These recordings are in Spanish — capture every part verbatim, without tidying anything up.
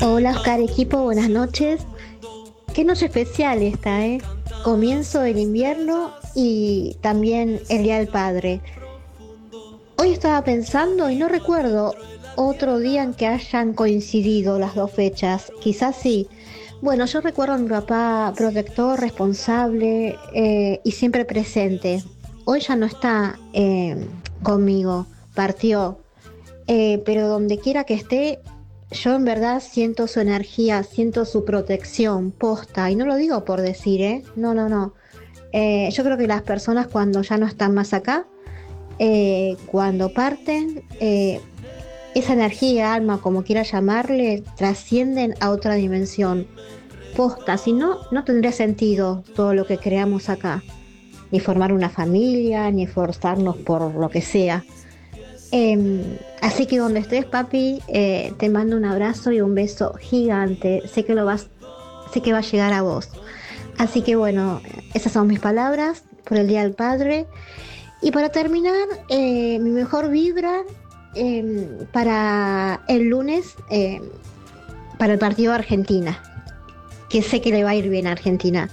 Hola Oscar, equipo, buenas noches. Qué noche especial esta, ¿eh? Comienzo del invierno y también el Día del Padre. Hoy estaba pensando y no recuerdo otro día en que hayan coincidido las dos fechas. Quizás sí. Bueno, yo recuerdo a mi papá protector, responsable eh, y siempre presente. Hoy ya no está eh, conmigo, partió. Eh, pero donde quiera que esté, yo en verdad siento su energía, siento su protección posta, y no lo digo por decir, ¿eh? No, no, no. Eh, yo creo que las personas cuando ya no están más acá, eh, cuando parten, eh, esa energía, alma, como quiera llamarle, trascienden a otra dimensión. Posta, si no, no tendría sentido todo lo que creamos acá, ni formar una familia, ni esforzarnos por lo que sea. Em, así que donde estés, papi, eh, te mando un abrazo y un beso gigante. Sé que lo vas, sé que va a llegar a vos. Así que bueno, esas son mis palabras por el Día del Padre. Y para terminar, eh, mi mejor vibra em, para el lunes, em, para el partido de Argentina, que sé que le va a ir bien a Argentina.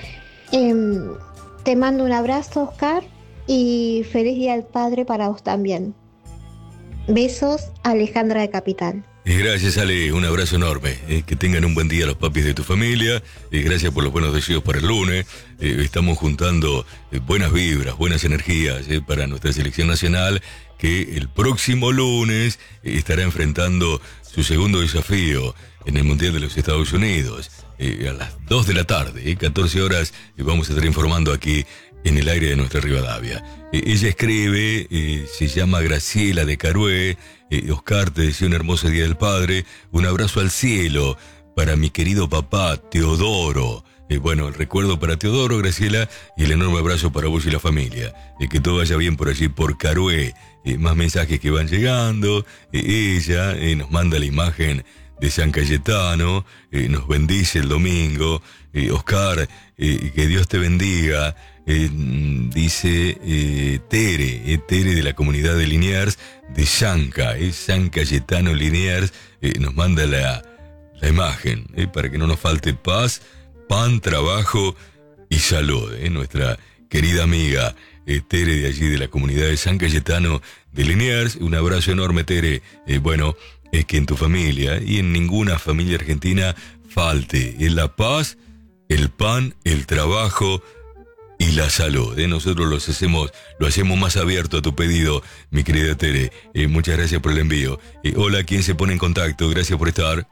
Em, Te mando un abrazo, Oscar, y feliz Día del Padre para vos también. Besos, Alejandra de Capital. Eh, Gracias, Ale, un abrazo enorme. Eh, que tengan un buen día los papis de tu familia. Eh, gracias por los buenos deseos para el lunes. Eh, estamos juntando eh, buenas vibras, buenas energías eh, para nuestra selección nacional, que el próximo lunes eh, estará enfrentando su segundo desafío en el Mundial de los Estados Unidos. Eh, a las dos de la tarde, eh, catorce horas, eh, vamos a estar informando aquí en el aire de nuestra Rivadavia. Eh, ella escribe, eh, se llama Graciela de Carué. Eh, Oscar, te deseo un hermoso Día del Padre. Un abrazo al cielo para mi querido papá Teodoro. Eh, bueno, el recuerdo para Teodoro, Graciela, y el enorme abrazo para vos y la familia. Eh, que todo vaya bien por allí, por Carué. Eh, más mensajes que van llegando. Eh, ella eh, nos manda la imagen de San Cayetano, eh, nos bendice el domingo. Eh, Oscar, eh, que Dios te bendiga. Eh, dice eh, Tere, eh, Tere de la comunidad de Liniers, de Sanca, eh, San Cayetano Liniers, eh, nos manda la, la imagen, eh, para que no nos falte paz, pan, trabajo y salud. Eh, nuestra querida amiga eh, Tere de allí de la comunidad de San Cayetano de Liniers, un abrazo enorme, Tere. Eh, bueno, es que en tu familia y en ninguna familia argentina falte eh, la paz, el pan, el trabajo y la salud. ¿eh? Nosotros los hacemos, lo hacemos más abierto a tu pedido, mi querida Tere. Eh, muchas gracias por el envío. Eh, hola, ¿quién se pone en contacto? Gracias por estar.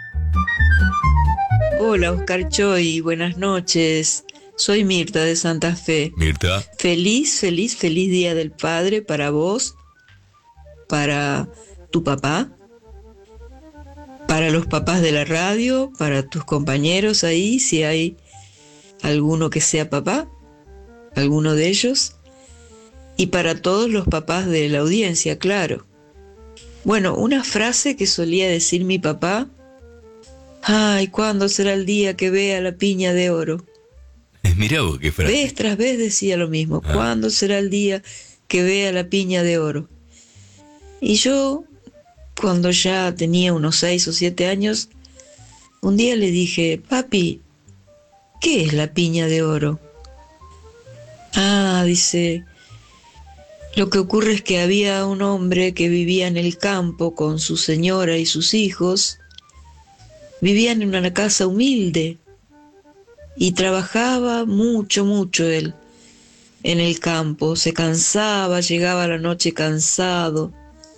Hola, Oscar Choy, buenas noches. Soy Mirta de Santa Fe. Mirta. Feliz, feliz, feliz Día del Padre para vos, para tu papá, para los papás de la radio, para tus compañeros ahí, si hay alguno que sea papá, alguno de ellos, y para todos los papás de la audiencia, claro. Bueno, una frase que solía decir mi papá: ay, ¿cuándo será el día que vea la piña de oro? Mirá vos qué frase. Vez tras vez decía lo mismo: ah. ¿Cuándo será el día que vea la piña de oro? Y yo, cuando ya tenía unos seis o siete años, un día le dije: papi, ¿qué es la piña de oro? Ah, dice, lo que ocurre es que había un hombre que vivía en el campo con su señora y sus hijos. Vivían en una casa humilde y trabajaba mucho, mucho él en el campo. Se cansaba, llegaba a la noche cansado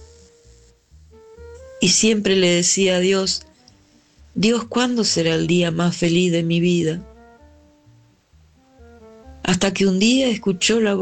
y siempre le decía a Dios: Dios, ¿cuándo será el día más feliz de mi vida? Hasta que un día escuchó la